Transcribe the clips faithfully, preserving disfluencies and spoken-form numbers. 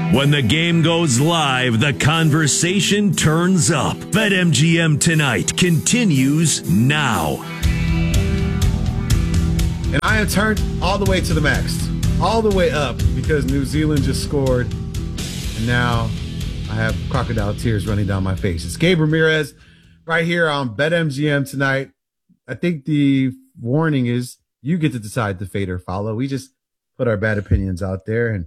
When the game goes live, the conversation turns up. BetMGM Tonight continues now. And I am turned all the way to the max, all the way up, because New Zealand just scored. And now I have crocodile tears running down my face. It's Gabe Ramirez right here on BetMGM Tonight. I think the warning is you get to decide to fade or follow. We just put our bad opinions out there. And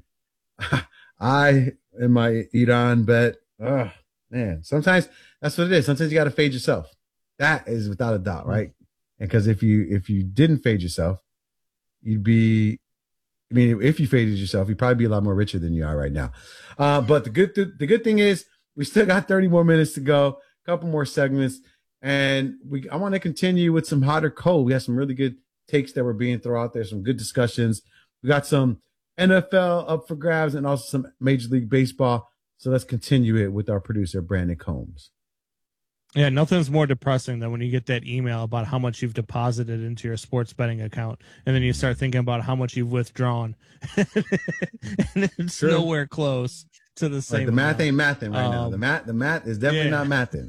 I, in my Iran bet, oh, man, sometimes that's what it is. Sometimes you got to fade yourself. That is without a doubt, right? And because if you if you didn't fade yourself, you'd be, I mean, if you faded yourself, you'd probably be a lot more richer than you are right now. Uh, but the good th- the good thing is we still got thirty more minutes to go, a couple more segments, and we I want to continue with some hot or cold. We have some really good takes that were being thrown out there, some good discussions. We got some N F L up for grabs and also some Major League Baseball. So let's continue it with our producer, Brandon Combs. Yeah, nothing's more depressing than when you get that email about how much you've deposited into your sports betting account, and then you start thinking about how much you've withdrawn, and it's True. nowhere close to the same. Like the math amount. ain't mathing right um, now. The math, the math is definitely yeah. not mathing.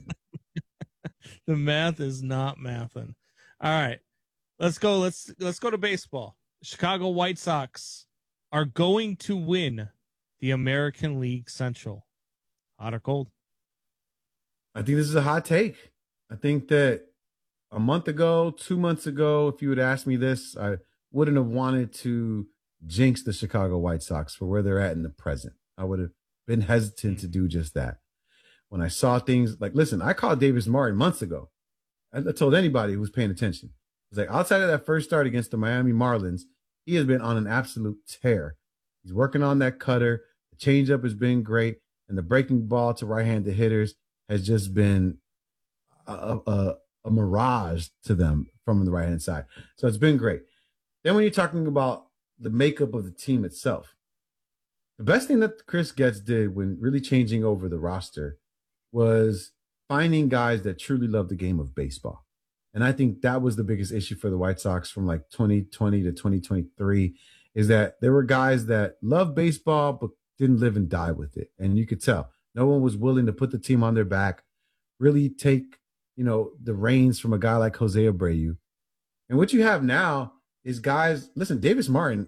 The math is not mathing. All right, let's go. Let's let's go to baseball. Chicago White Sox are going to win the American League Central. Hot or cold? I think this is a hot take. I think that a month ago, two months ago, if you had asked me this, I wouldn't have wanted to jinx the Chicago White Sox for where they're at in the present. I would have been hesitant to do just that. When I saw things like, listen, I called Davis Martin months ago. I told anybody who was paying attention. I was like, outside of that first start against the Miami Marlins, he has been on an absolute tear. He's working on that cutter. The changeup has been great. And the breaking ball to right-handed hitters has just been a, a, a mirage to them from the right-hand side. So it's been great. Then when you're talking about the makeup of the team itself, the best thing that Chris Getz did when really changing over the roster was finding guys that truly love the game of baseball. And I think that was the biggest issue for the White Sox from like twenty twenty to twenty twenty-three is that there were guys that love baseball but didn't live and die with it. And you could tell. No one was willing to put the team on their back, really take, you know, the reins from a guy like Jose Abreu. And what you have now is guys, listen, Davis Martin,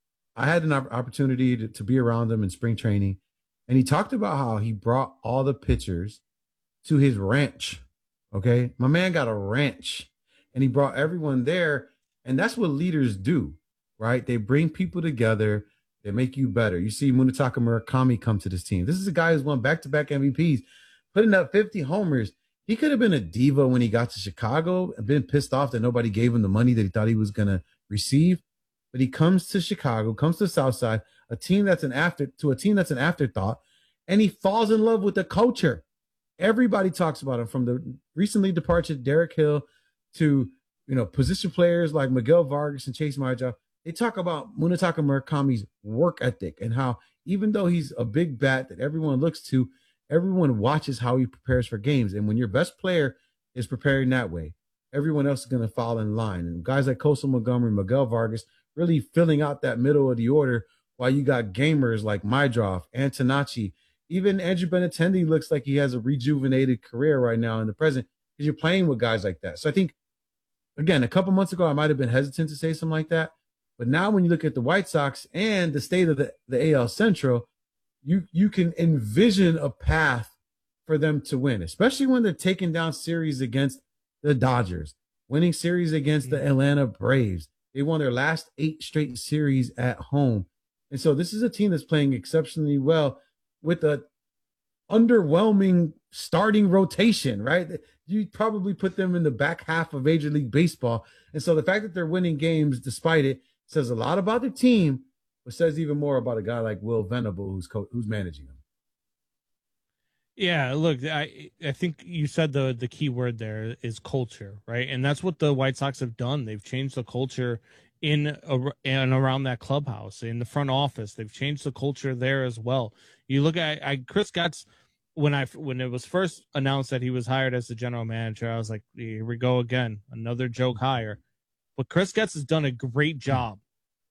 I had an opportunity to, to be around him in spring training, and he talked about how he brought all the pitchers to his ranch, okay? My man got a ranch, and he brought everyone there, and that's what leaders do, right? They bring people together. They make you better. You see Munetaka Murakami come to this team. This is a guy who's won back-to-back M V Ps, putting up fifty homers. He could have been a diva when he got to Chicago and been pissed off that nobody gave him the money that he thought he was going to receive. But he comes to Chicago, comes to the South Side, a team that's an after to a team that's an afterthought, and he falls in love with the culture. Everybody talks about him, from the recently departed Derek Hill to, you know, position players like Miguel Vargas and Chase Maja. They talk about Munetaka Murakami's work ethic and how even though he's a big bat that everyone looks to, everyone watches how he prepares for games. And when your best player is preparing that way, everyone else is going to fall in line. And guys like Kosa Montgomery, Miguel Vargas, really filling out that middle of the order, while you got gamers like Mydroff, Antonacci, even Andrew Benintendi looks like he has a rejuvenated career right now in the present because you're playing with guys like that. So I think, again, a couple months ago, I might have been hesitant to say something like that. But now when you look at the White Sox and the state of the, the A L Central, you you can envision a path for them to win, especially when they're taking down series against the Dodgers, winning series against the Atlanta Braves. They won their last eight straight series at home. And so this is a team that's playing exceptionally well with a underwhelming starting rotation, right? You probably put them in the back half of Major League Baseball. And so the fact that they're winning games despite it says a lot about the team, but says even more about a guy like Will Venable, who's co- who's managing them. Yeah, look, I I think you said the the key word there is culture, right? And that's what the White Sox have done. They've changed the culture in and around that clubhouse, in the front office. They've changed the culture there as well. You look at I, Chris Getz, when I when it was first announced that he was hired as the general manager, I was like, here we go again, another joke hire. But Chris Getz has done a great job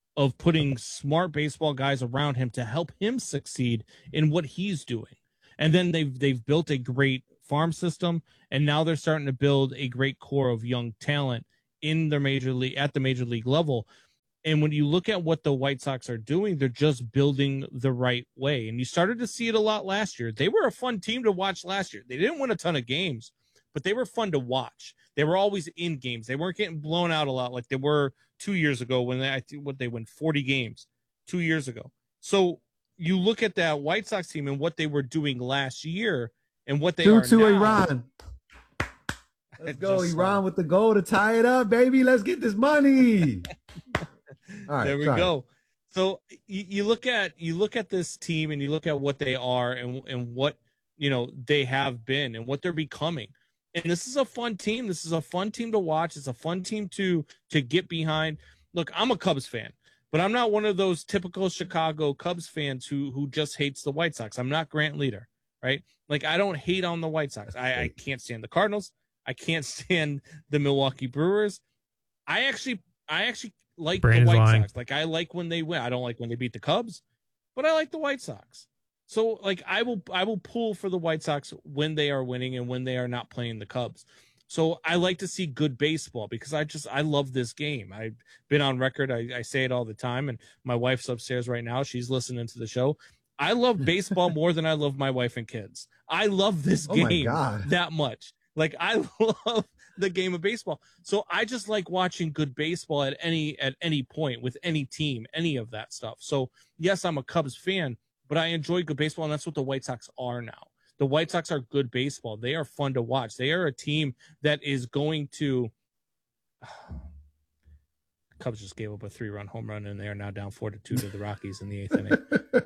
of putting smart baseball guys around him to help him succeed in what he's doing. And then they've they've built a great farm system, and now they're starting to build a great core of young talent in their major league at the major league level. And when you look at what the White Sox are doing, they're just building the right way. And you started to see it a lot last year. They were a fun team to watch last year. They didn't win a ton of games, but they were fun to watch. They were always in games. They weren't getting blown out a lot like they were two years ago when they, I think, what they won forty games two years ago. So you look at that White Sox team and what they were doing last year and what they Two are to now. Iran. Let's go, Iran, with the goal to tie it up, baby. Let's get this money. All right, there we sorry. go. So you, you look at you look at this team and you look at what they are and and what you know they have been and what they're becoming. And this is a fun team. This is a fun team to watch. It's a fun team to to get behind. Look, I'm a Cubs fan, but I'm not one of those typical Chicago Cubs fans who who just hates the White Sox. I'm not Grant Leader, right? Like, I don't hate on the White Sox. I, I can't stand the Cardinals. I can't stand the Milwaukee Brewers. I actually I actually like Brandon's the White lying. Sox. Like, I like when they win. I don't like when they beat the Cubs, but I like the White Sox. So, like, I will I will pull for the White Sox when they are winning and when they are not playing the Cubs. So I like to see good baseball because I just I love this game. I've been on record. I, I say it all the time, and my wife's upstairs right now. She's listening to the show. I love baseball more than I love my wife and kids. I love this Oh my game God. that much. Like, I love the game of baseball. So I just like watching good baseball at any at any point with any team, any of that stuff. So yes, I'm a Cubs fan, but I enjoy good baseball, and that's what the White Sox are now. The White Sox are good baseball. They are fun to watch. They are a team that is going to Cubs just gave up a three-run home run, and they are now down four to two to the Rockies in the eighth inning.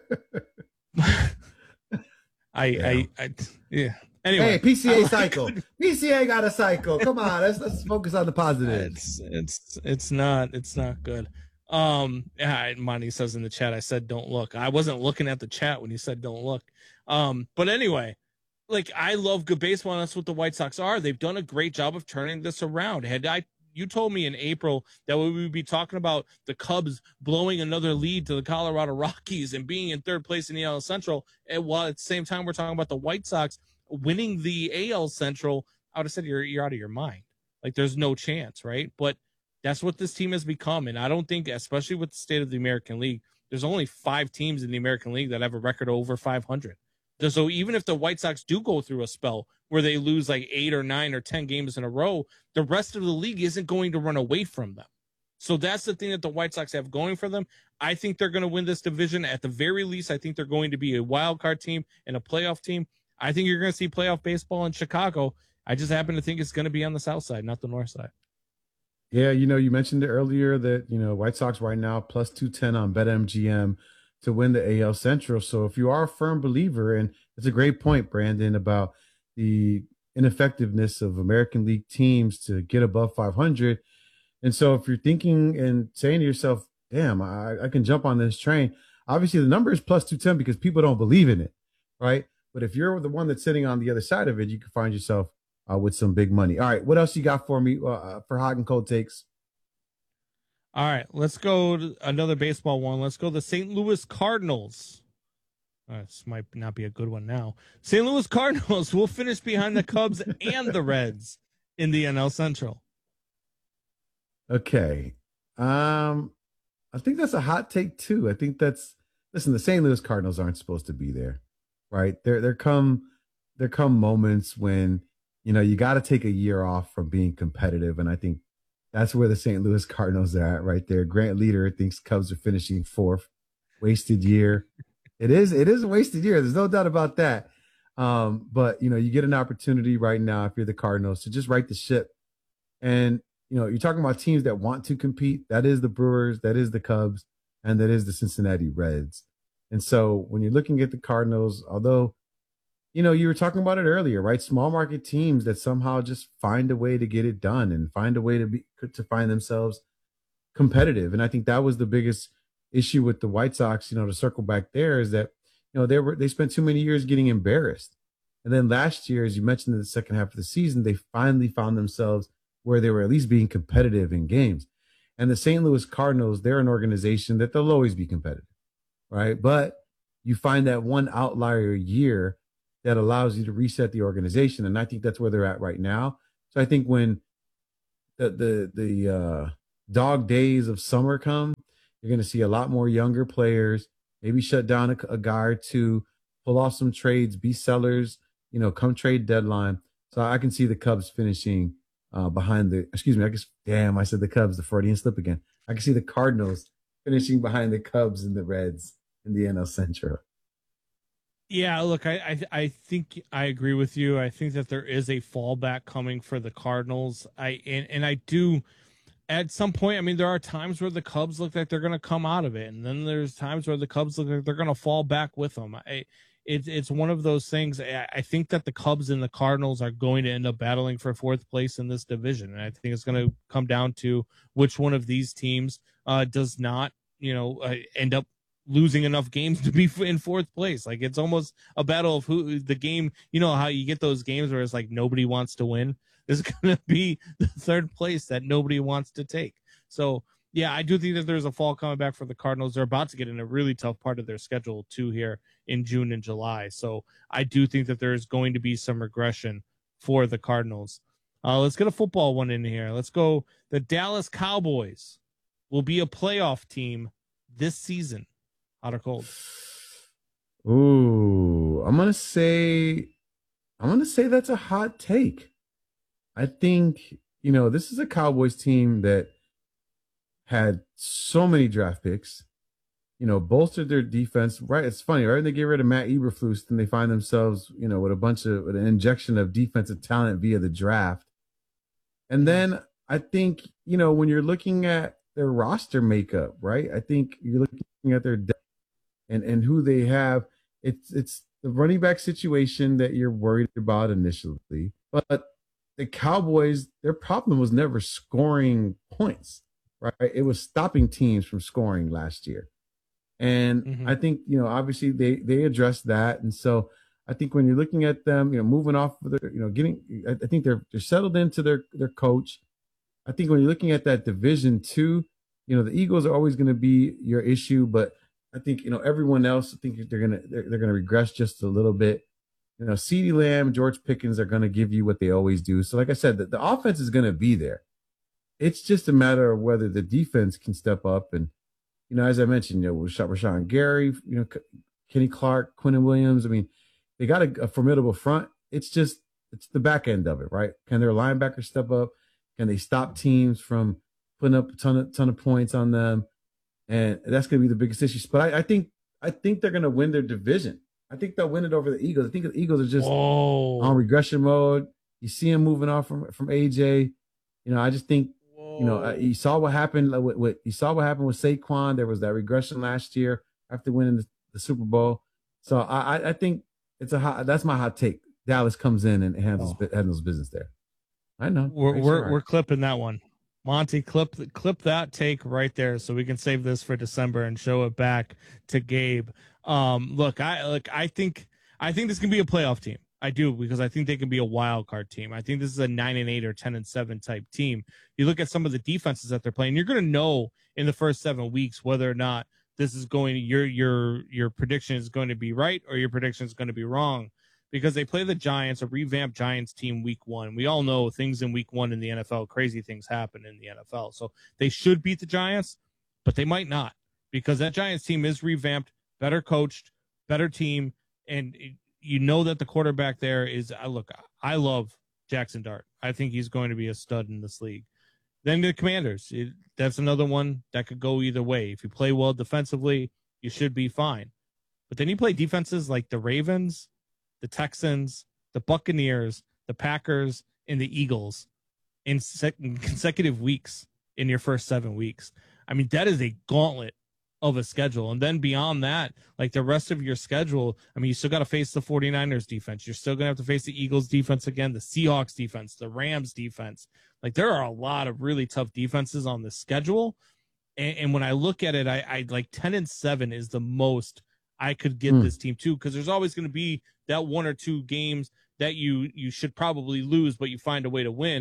I, Yeah. I, I, yeah. Anyway, Hey, P C I A like cycle. good- P C A got a cycle. Come on, let's let's focus on the positive. It's it's it's not it's not good. Um, yeah, Monty says in the chat, I said don't look. I wasn't looking at the chat when you said don't look. Um, but anyway, like, I love good baseball, and that's what the White Sox are. They've done a great job of turning this around. Had I you told me in April that we would be talking about the Cubs blowing another lead to the Colorado Rockies and being in third place in the A L Central, and while at the same time we're talking about the White Sox winning the A L Central, I would have said you're you're out of your mind. Like, there's no chance, right? But that's what this team has become, and I don't think, especially with the state of the American League, there's only five teams in the American League that have a record over five hundred. So even if the White Sox do go through a spell where they lose like eight or nine or ten games in a row, the rest of the league isn't going to run away from them. So that's the thing that the White Sox have going for them. I think they're going to win this division. At the very least, I think they're going to be a wild card team and a playoff team. I think you're going to see playoff baseball in Chicago. I just happen to think it's going to be on the south side, not the north side. Yeah, you know, you mentioned it earlier that, you know, White Sox right now plus two ten on BetMGM to win the A L Central. So if you are a firm believer, and it's a great point, Brandon, about the ineffectiveness of American League teams to get above five hundred. And so if you're thinking and saying to yourself, damn, I, I can jump on this train. Obviously, the number is plus two ten because people don't believe in it, right? But if you're the one that's sitting on the other side of it, you can find yourself uh, with some big money. All right, what else you got for me uh, for hot and cold takes? All right, let's go to another baseball one. Let's go the Saint Louis Cardinals. Uh, this might not be a good one now. Saint Louis Cardinals will finish behind the Cubs and the Reds in the N L Central. Okay. Um, I think that's a hot take too. I think that's listen, the Saint Louis Cardinals aren't supposed to be there, right? There there come there come moments when, you know, you got to take a year off from being competitive. And I think that's where the Saint Louis Cardinals are at right there. Grant Leader thinks Cubs are finishing fourth. Wasted year. It is, it is a wasted year. There's no doubt about that. Um, but you know, you get an opportunity right now if you're the Cardinals to just right the ship. And you know, you're talking about teams that want to compete. That is the Brewers, that is the Cubs, and that is the Cincinnati Reds. And so when you're looking at the Cardinals, although, you know, you were talking about it earlier, right? Small market teams that somehow just find a way to get it done and find a way to be to find themselves competitive. And I think that was the biggest issue with the White Sox, you know, to circle back there, is that, you know, they were they spent too many years getting embarrassed. And then last year, as you mentioned in the second half of the season, they finally found themselves where they were at least being competitive in games. And the Saint Louis Cardinals, they're an organization that they'll always be competitive, right? But you find that one outlier year that allows you to reset the organization. And I think that's where they're at right now. So I think when the the the uh, dog days of summer come, you're going to see a lot more younger players, maybe shut down a, a guy or two, pull off some trades, be sellers, you know, come trade deadline. So I can see the Cubs finishing uh, behind the, excuse me, I guess, damn, I said the Cubs, the Freudian slip again. I can see the Cardinals finishing behind the Cubs and the Reds in the N L Central. Yeah, look, I, I I think I agree with you. I think that there is a fallback coming for the Cardinals. I and, and I do at some point. I mean, there are times where the Cubs look like they're going to come out of it, and then there's times where the Cubs look like they're going to fall back with them. I, it's it's one of those things. I, I think that the Cubs and the Cardinals are going to end up battling for fourth place in this division, and I think it's going to come down to which one of these teams uh, does not, you know, uh, end up losing enough games to be in fourth place. Like, it's almost a battle of who the game, you know, how you get those games where it's like nobody wants to win. This is going to be the third place that nobody wants to take. So, yeah, I do think that there's a fall coming back for the Cardinals. They're about to get in a really tough part of their schedule, too, here in June and July. So I do think that there's going to be some regression for the Cardinals. Uh, let's get a football one in here. Let's go. The Dallas Cowboys will be a playoff team this season. Hot or cold? Ooh, I'm gonna say, I'm gonna say that's a hot take. I think, you know, this is a Cowboys team that had so many draft picks, you know, bolstered their defense. Right, it's funny, right? When they get rid of Matt Eberflus, and they find themselves, you know, with a bunch of with an injection of defensive talent via the draft. And then I think, you know, when you're looking at their roster makeup, right? I think you're looking at their depth and and who they have. It's it's the running back situation that you're worried about initially, but the Cowboys, their problem was never scoring points, right? It was stopping teams from scoring last year. And mm-hmm. I think, you know, obviously they they addressed that. And so I think when you're looking at them, you know, moving off of their, you know, getting, I think they're they're settled into their their coach. I think when you're looking at that division too, you know, the Eagles are always going to be your issue, but I think, you know, everyone else, I think they're gonna they're, they're gonna regress just a little bit. You know, CeeDee Lamb, George Pickens are gonna give you what they always do. So, like I said, the, the offense is gonna be there. It's just a matter of whether the defense can step up. And, you know, as I mentioned, you know, with Rashawn Gary, you know, Kenny Clark, Quinnen Williams. I mean, they got a, a formidable front. It's just it's the back end of it, right? Can their linebackers step up? Can they stop teams from putting up a ton of ton of points on them? And that's going to be the biggest issue. But I, I think I think they're going to win their division. I think they'll win it over the Eagles. I think the Eagles are just Whoa. on regression mode. You see them moving off from, from A J. You know, I just think, Whoa. you know, uh, you saw what happened with, with you saw what happened with Saquon. There was that regression last year after winning the, the Super Bowl. So I, I think it's a hot, that's my hot take. Dallas comes in and handles oh. handles business there. I know. We're we're, sure. we're clipping that one. Monty, clip clip that take right there so we can save this for December and show it back to Gabe. Um, look, I look, I think I think this can be a playoff team. I do, because I think they can be a wild card team. I think this is a nine and eight or ten and seven type team. You look at some of the defenses that they're playing, you're going to know in the first seven weeks whether or not this is going your your your prediction is going to be right or your prediction is going to be wrong. Because they play the Giants, a revamped Giants team week one. We all know things in week one in the N F L, crazy things happen in the N F L. So they should beat the Giants, but they might not, because that Giants team is revamped, better coached, better team. And you know that the quarterback there is, I look, I love Jackson Dart. I think he's going to be a stud in this league. Then the Commanders, it, that's another one that could go either way. If you play well defensively, you should be fine. But then you play defenses like the Ravens, the Texans, the Buccaneers, the Packers, and the Eagles in sec- consecutive weeks in your first seven weeks. I mean, that is a gauntlet of a schedule. And then beyond that, like the rest of your schedule, I mean, you still got to face the 49ers defense. You're still going to have to face the Eagles defense again, the Seahawks defense, the Rams defense. Like, there are a lot of really tough defenses on the schedule. And, and when I look at it, I, I like ten and seven is the most I could get mm. this team to, because there's always going to be that one or two games that you you should probably lose, but you find a way to win.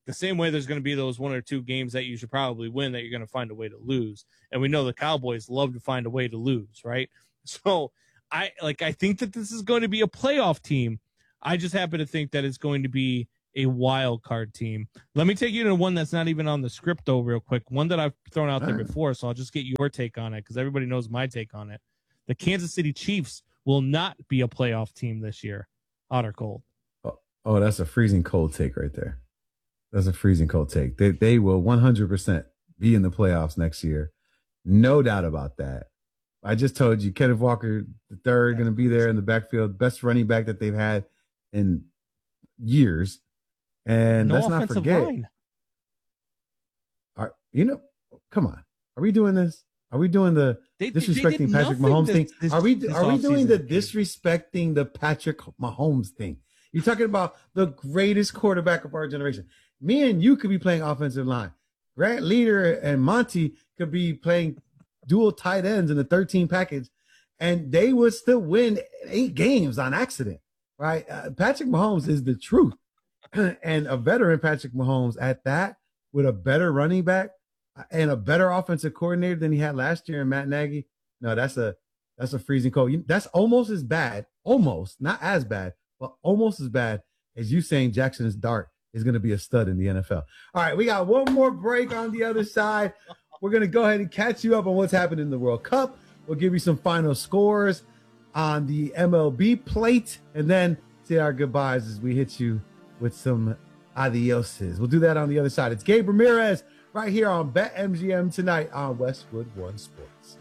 The same way there's going to be those one or two games that you should probably win that you're going to find a way to lose. And we know the Cowboys love to find a way to lose, right? So I like I think that this is going to be a playoff team. I just happen to think that it's going to be a wild card team. Let me take you to one that's not even on the script, though, real quick. One that I've thrown out there before, so I'll just get your take on it because everybody knows my take on it. The Kansas City Chiefs will not be a playoff team this year, hot or cold. Oh, oh, that's a freezing cold take right there. That's a freezing cold take. They they will one hundred percent be in the playoffs next year. No doubt about that. I just told you, Kenneth Walker the third going to be there in the backfield, best running back that they've had in years. And no let's not forget, line. Are, you know, come on. Are we doing this? Are we doing the they, disrespecting they Patrick Mahomes this, thing? This, are we this are we doing the season. disrespecting the Patrick Mahomes thing? You're talking about the greatest quarterback of our generation. Me and you could be playing offensive line. Grant Leader and Monty could be playing dual tight ends in the thirteen package, and they would still win eight games on accident, right? Uh, Patrick Mahomes is the truth. And a veteran Patrick Mahomes at that, with a better running back and a better offensive coordinator than he had last year in Matt Nagy. No, that's a that's a freezing cold. That's almost as bad, almost not as bad, but almost as bad as you saying Jackson Dart is going to be a stud in the N F L. All right, we got one more break on the other side. We're going to go ahead and catch you up on what's happened in the World Cup. We'll give you some final scores on the M L B plate, and then say our goodbyes as we hit you with some adioses. We'll do that on the other side. It's Gabe Ramirez right here on BetMGM tonight on Westwood One Sports.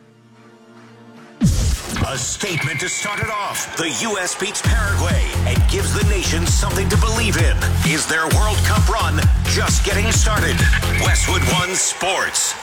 A statement to start it off. The U S beats Paraguay and gives the nation something to believe in. Is their World Cup run just getting started? Westwood One Sports.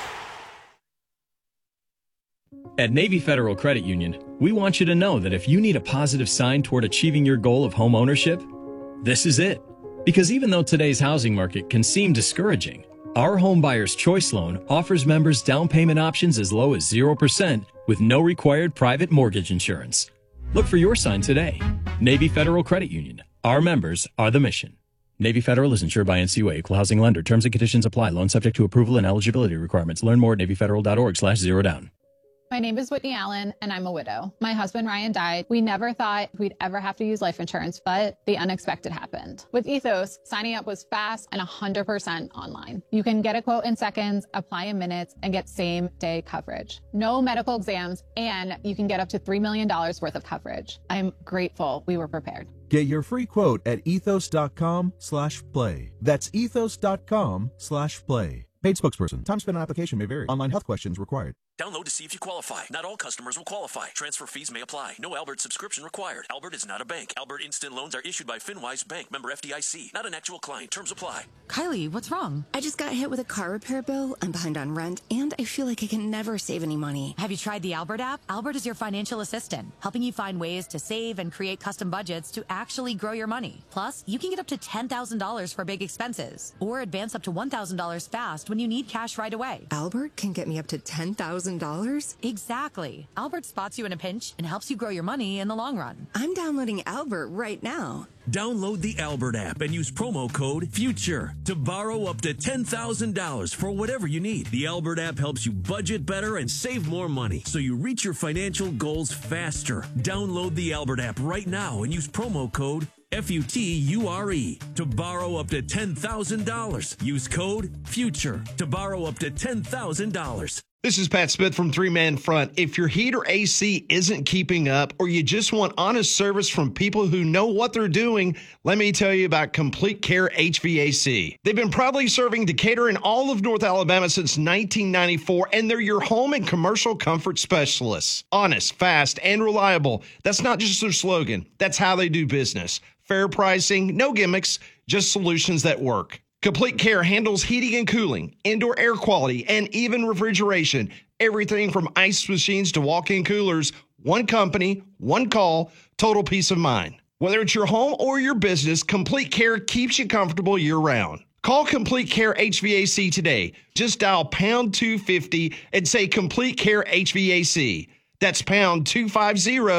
At Navy Federal Credit Union, we want you to know that if you need a positive sign toward achieving your goal of home ownership, this is it. Because even though today's housing market can seem discouraging, our Home Buyer's Choice Loan offers members down payment options as low as zero percent with no required private mortgage insurance. Look for your sign today. Navy Federal Credit Union. Our members are the mission. Navy Federal is insured by N C U A, Equal Housing Lender. Terms and conditions apply. Loan subject to approval and eligibility requirements. Learn more at NavyFederal.org slash zero down. My name is Whitney Allen, and I'm a widow. My husband, Ryan, died. We never thought we'd ever have to use life insurance, but the unexpected happened. With Ethos, signing up was fast and one hundred percent online. You can get a quote in seconds, apply in minutes, and get same-day coverage. No medical exams, and you can get up to three million dollars worth of coverage. I'm grateful we were prepared. Get your free quote at ethos.com slash play. That's ethos.com slash play. Paid spokesperson. Time spent on application may vary. Online health questions required. Download to see if you qualify. Not all customers will qualify. Transfer fees may apply. No Albert subscription required. Albert is not a bank. Albert Instant Loans are issued by FinWise Bank, member F D I C. Not an actual client. Terms apply. Kylie, what's wrong? I just got hit with a car repair bill. I'm behind on rent, and I feel like I can never save any money. Have you tried the Albert app? Albert is your financial assistant, helping you find ways to save and create custom budgets to actually grow your money. Plus, you can get up to ten thousand dollars for big expenses, or advance up to one thousand dollars fast when you need cash right away. Albert can get me up to ten thousand dollars? Exactly. Albert spots you in a pinch and helps you grow your money in the long run. I'm downloading Albert right now. Download the Albert app and use promo code FUTURE to borrow up to ten thousand dollars for whatever you need. The Albert app helps you budget better and save more money so you reach your financial goals faster. Download the Albert app right now and use promo code F U T U R E to borrow up to ten thousand dollars. Use code FUTURE to borrow up to ten thousand dollars. This is Pat Smith from Three Man Front. If your heat or A C isn't keeping up, or you just want honest service from people who know what they're doing, let me tell you about Complete Care H V A C. They've been proudly serving Decatur and all of North Alabama since nineteen ninety-four, and they're your home and commercial comfort specialists. Honest, fast, and reliable. That's not just their slogan. That's how they do business. Fair pricing, no gimmicks, just solutions that work. Complete Care handles heating and cooling, indoor air quality, and even refrigeration. Everything from ice machines to walk-in coolers. One company, one call, total peace of mind. Whether it's your home or your business, Complete Care keeps you comfortable year-round. Call Complete Care H V A C today. Just dial pound two fifty and say Complete Care H V A C. That's pound two fifty,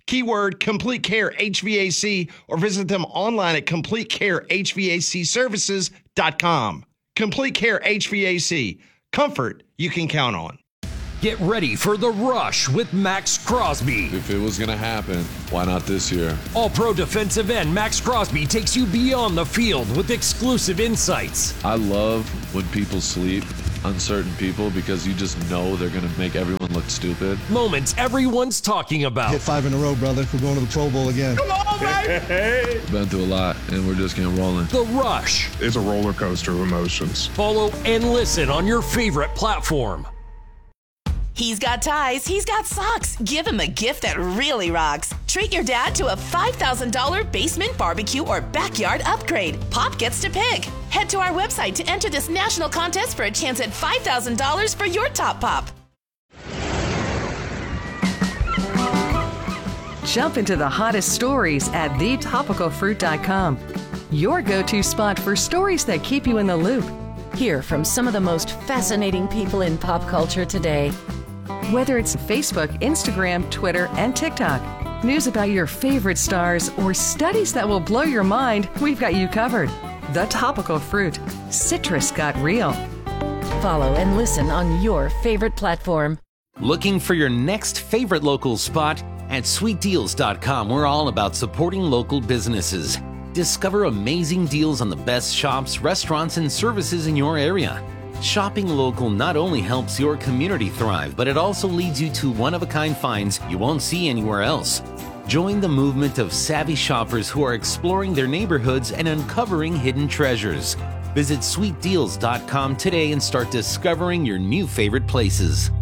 keyword Complete Care H V A C, or visit them online at complete care h v a c services dot com. Complete Care H V A C. Comfort you can count on. Get ready for The Rush with Max Crosby. If it was going to happen, why not this year? All-pro defensive end Max Crosby takes you beyond the field with exclusive insights. I love when people sleep on certain people because you just know they're going to make everyone look stupid. Moments everyone's talking about. Hit five in a row, brother. We're going to the Pro Bowl again. Come on, baby! Been through a lot, and we're just getting rolling. The Rush. It's a roller coaster of emotions. Follow and listen on your favorite platform. He's got ties, he's got socks. Give him a gift that really rocks. Treat your dad to a five thousand dollars basement barbecue or backyard upgrade. Pop gets to pick. Head to our website to enter this national contest for a chance at five thousand dollars for your top pop. Jump into the hottest stories at the topical fruit dot com. Your go-to spot for stories that keep you in the loop. Hear from some of the most fascinating people in pop culture today. Whether it's Facebook, Instagram, Twitter, and TikTok, news about your favorite stars, or studies that will blow your mind, we've got you covered. The Topical Fruit. Citrus got real. Follow and listen on your favorite platform. Looking for your next favorite local spot? At sweet deals dot com, we're all about supporting local businesses. Discover amazing deals on the best shops, restaurants, and services in your area. Shopping local not only helps your community thrive, but it also leads you to one-of-a-kind finds you won't see anywhere else. Join the movement of savvy shoppers who are exploring their neighborhoods and uncovering hidden treasures. Visit sweet deals dot com today and start discovering your new favorite places.